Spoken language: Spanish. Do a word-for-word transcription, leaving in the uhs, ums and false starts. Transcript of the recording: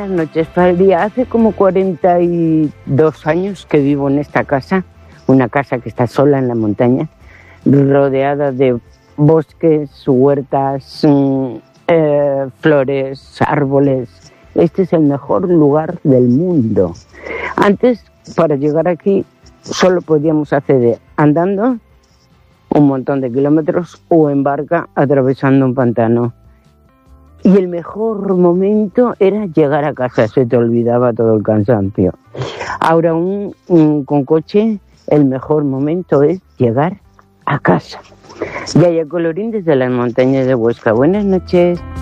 Buenas noches, Faldia. Hace como cuarenta y dos años que vivo en esta casa, una casa que está sola en la montaña, rodeada de bosques, huertas, eh, flores, árboles. Este es el mejor lugar del mundo. Antes, para llegar aquí, solo podíamos acceder andando un montón de kilómetros o en barca atravesando un pantano. Y el mejor momento era llegar a casa, se te olvidaba todo el cansancio. Ahora un, un, con coche, el mejor momento es llegar a casa. Yaya Colorín desde las montañas de Huesca. Buenas noches.